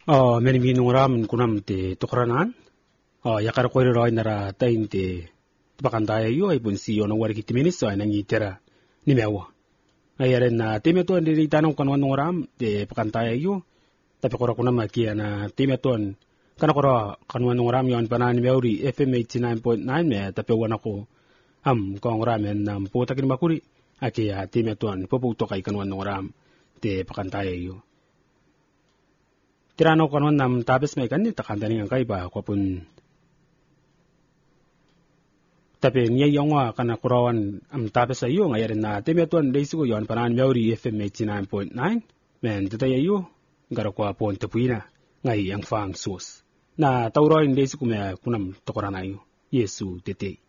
meni minung ram kunam te tukranan. Yakar ko ro nara tain te pakantaya yo ay bun siyo no wari kitiminis so ay nangitira ni mewa. Ay aren na timeton di tanong kanwan ng ram te pakantaya yo. Tapi kora kunam makia na timeton kana kora kanwan ng ram yon panan meuri FM 89.9 me tapi wana ko kong ramen nam putakin makuri akia timeton poputo kay kanwan ng ram te pakantaya yo. Tirano kanwan nam tabes may kanita kandaningan kay ba kwapun tapi niya yung kana kurawan tapes ayo ngayon na timeton desigo yon panan meuri FM 89.9 men tatayo ngaro kwa ponte puina ngai ang fang sus na tauroin desigo me kunam tokoranayo Yesu tete